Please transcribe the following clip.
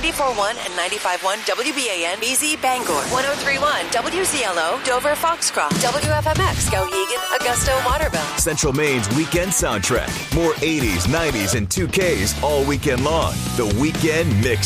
94.1 and 95.1 WBAN, BZ Bangor, 103.1 WZLO, Dover Foxcroft, WFMX, Skowhegan, Augusta, Waterville. Central Maine's weekend soundtrack. More 80s, 90s, and 2Ks all weekend long. The Weekend Mix.